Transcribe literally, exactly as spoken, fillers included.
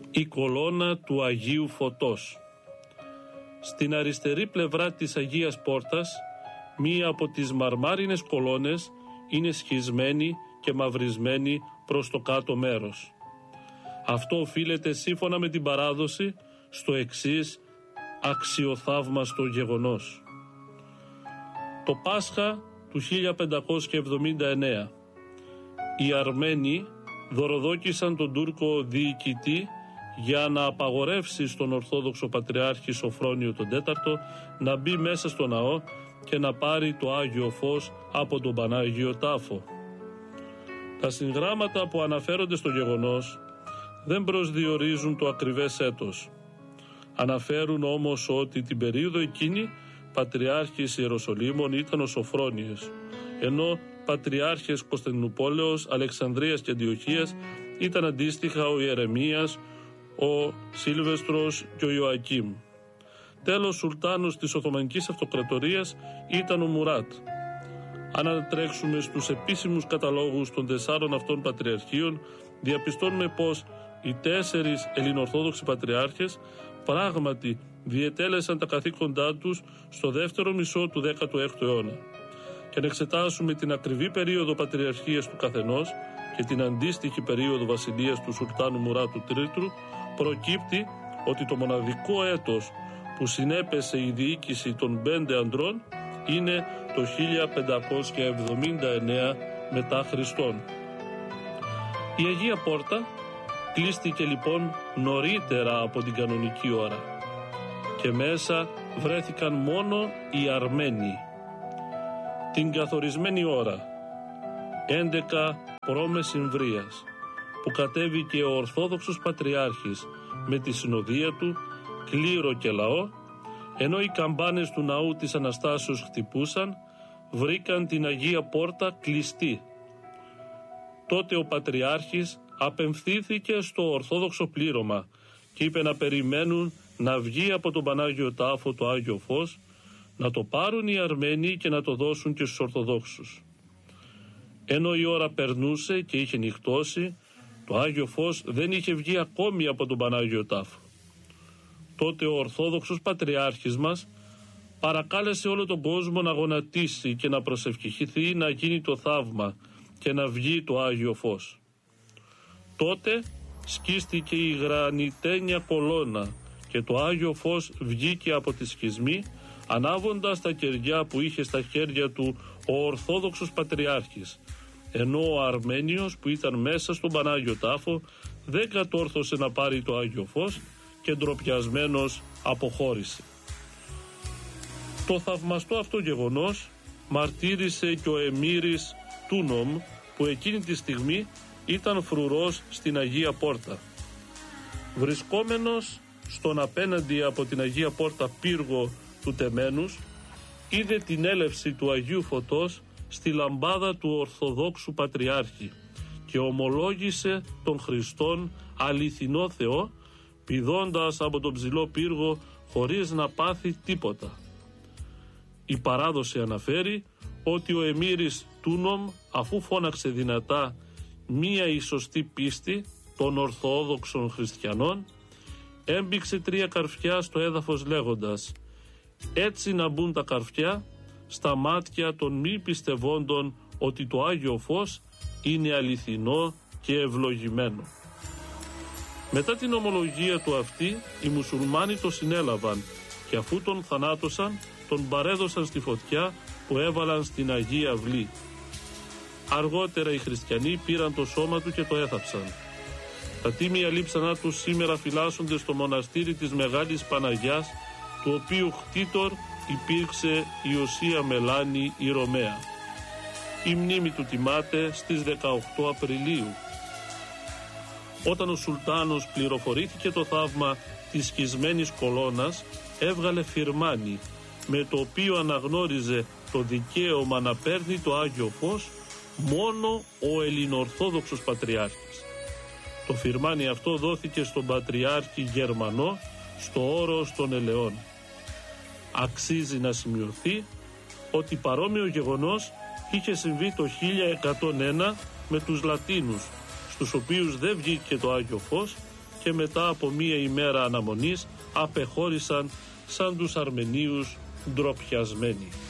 Η κολόνα του Αγίου Φωτός. Στην αριστερή πλευρά της Αγίας Πόρτας, μία από τις μαρμάρινες κολόνες είναι σχισμένη και μαυρισμένη προς το κάτω μέρος. Αυτό οφείλεται σύμφωνα με την παράδοση στο εξής αξιοθαύμαστο γεγονός. Το Πάσχα του χίλια πεντακόσια εβδομήντα εννέα οι Αρμένοι δωροδόκησαν τον Τούρκο διοικητή για να απαγορεύσει στον Ορθόδοξο Πατριάρχη Σοφρόνιο τον Τέταρτο να μπει μέσα στο ναό και να πάρει το Άγιο Φως από τον Πανάγιο Τάφο. Τα συγγράμματα που αναφέρονται στο γεγονός δεν προσδιορίζουν το ακριβές έτος. Αναφέρουν όμως ότι την περίοδο εκείνη Πατριάρχης Ιεροσολύμων ήταν ο Σοφρόνιος, ενώ Πατριάρχες Κωνσταντινουπόλεως, Αλεξανδρίας και Αντιοχίας ήταν αντίστοιχα ο Ιερεμίας, ο Σίλβεστρος και ο Ιωακήμ. Τέλος, Σουλτάνος της Οθωμανικής Αυτοκρατορίας ήταν ο Μουράτ. Αν ανατρέξουμε στους επίσημους καταλόγους των τεσσάρων αυτών πατριαρχείων, διαπιστώνουμε πως οι τέσσερις ελληνοορθόδοξοι πατριάρχες πράγματι διετέλεσαν τα καθήκοντά τους στο δεύτερο μισό του δέκατου έκτου αιώνα. Και αν εξετάσουμε την ακριβή περίοδο πατριαρχίας του καθενός και την αντίστοιχη περίοδο βασιλείας του Σουλτάνου Μουράτου Τρίτου, προκύπτει ότι το μοναδικό έτος που συνέπεσε η διοίκηση των πέντε ανδρών είναι το χίλια πεντακόσια εβδομήντα εννέα μετά Χριστόν. Η Αγία Πόρτα κλείστηκε λοιπόν νωρίτερα από την κανονική ώρα και μέσα βρέθηκαν μόνο οι Αρμένοι. Την καθορισμένη ώρα έντεκα π.Μ. που κατέβηκε ο Ορθόδοξος Πατριάρχης με τη συνοδεία του, κλήρο και λαό, ενώ οι καμπάνες του ναού της Αναστάσεως χτυπούσαν, βρήκαν την Αγία Πόρτα κλειστή. Τότε ο Πατριάρχης απευθύνθηκε στο Ορθόδοξο πλήρωμα και είπε να περιμένουν να βγει από τον Πανάγιο Τάφο το Άγιο Φως, να το πάρουν οι Αρμένοι και να το δώσουν και στους Ορθοδόξους. Ενώ η ώρα περνούσε και είχε νυχτώσει, το Άγιο Φως δεν είχε βγει ακόμη από τον Πανάγιο Τάφο. Τότε ο Ορθόδοξος Πατριάρχης μας παρακάλεσε όλο τον κόσμο να γονατίσει και να προσευχηθεί να γίνει το θαύμα και να βγει το Άγιο Φως. Τότε σκίστηκε η γρανιτένια κολόνα και το Άγιο Φως βγήκε από τη σχισμή, ανάβοντας τα κεριά που είχε στα χέρια του ο Ορθόδοξος Πατριάρχης, ενώ ο Αρμένιος που ήταν μέσα στον Πανάγιο Τάφο δεν κατόρθωσε να πάρει το Άγιο Φως και ντροπιασμένος αποχώρησε. Το θαυμαστό αυτό γεγονός μαρτύρησε και ο Εμμύρης Τούνομ, που εκείνη τη στιγμή ήταν φρουρός στην Αγία Πόρτα. Βρισκόμενος στον απέναντι από την Αγία Πόρτα πύργο του τεμένους, είδε την έλευση του Αγίου Φωτός στη λαμπάδα του Ορθοδόξου Πατριάρχη και ομολόγησε τον Χριστόν αληθινό Θεό, πηδώντας από τον ψηλό πύργο χωρίς να πάθει τίποτα. Η παράδοση αναφέρει ότι ο Εμμύρης Τούνομ, αφού φώναξε δυνατά μία η σωστή πίστη των Ορθόδοξων Χριστιανών, έμπηξε τρία καρφιά στο έδαφος λέγοντας «Έτσι να μπουν τα καρφιά στα μάτια των μη πιστευόντων ότι το Άγιο Φως είναι αληθινό και ευλογημένο». Μετά την ομολογία του αυτή, οι μουσουλμάνοι το συνέλαβαν και αφού τον θανάτωσαν, τον παρέδωσαν στη φωτιά που έβαλαν στην Αγία Αυλή. Αργότερα οι χριστιανοί πήραν το σώμα του και το έθαψαν. Τα τίμια λείψανά του σήμερα φυλάσσονται στο μοναστήρι της Μεγάλης Παναγιάς, του οποίου χτίτορ υπήρξε η Οσία Μελάνη η Ρωμαία. Η μνήμη του τιμάται στις δεκαοκτώ Απριλίου. Όταν ο Σουλτάνος πληροφορήθηκε το θαύμα της σχισμένης κολόνας, έβγαλε φιρμάνι με το οποίο αναγνώριζε το δικαίωμα να παίρνει το Άγιο Φως μόνο ο Ελληνοορθόδοξος Πατριάρχης. Το φιρμάνι αυτό δόθηκε στον Πατριάρχη Γερμανό στο όρος των Ελαιών. Αξίζει να σημειωθεί ότι παρόμοιο γεγονός είχε συμβεί το χίλια εκατόν ένα με τους Λατίνους, στους οποίους δεν βγήκε το Άγιο Φως και μετά από μία ημέρα αναμονής απεχώρησαν σαν τους Αρμενίους ντροπιασμένοι.